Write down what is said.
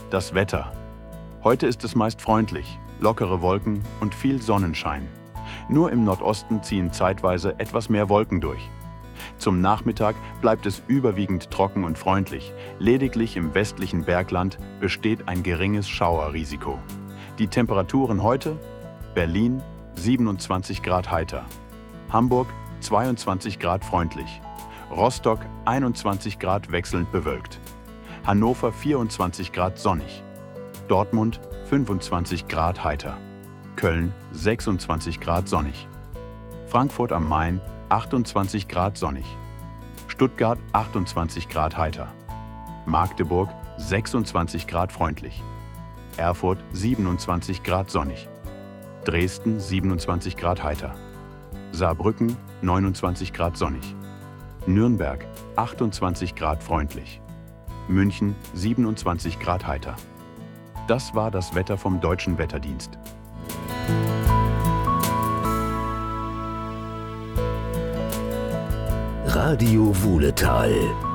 Das Wetter. Heute ist es meist freundlich, lockere Wolken und viel Sonnenschein. Nur im Nordosten ziehen zeitweise etwas mehr Wolken durch. Zum Nachmittag bleibt es überwiegend trocken und freundlich. Lediglich im westlichen Bergland besteht ein geringes Schauerrisiko. Die Temperaturen heute: Berlin 27 Grad heiter, Hamburg 22 Grad freundlich, Rostock 21 Grad wechselnd bewölkt, Hannover 24 Grad sonnig, Dortmund 25 Grad heiter, Köln 26 Grad sonnig, Frankfurt am Main 28 Grad sonnig, Stuttgart 28 Grad heiter, Magdeburg 26 Grad freundlich, Erfurt 27 Grad sonnig, Dresden 27 Grad heiter, Saarbrücken 29 Grad sonnig, Nürnberg 28 Grad freundlich, München 27 Grad heiter. Das war das Wetter vom Deutschen Wetterdienst. Radio Wuhletal.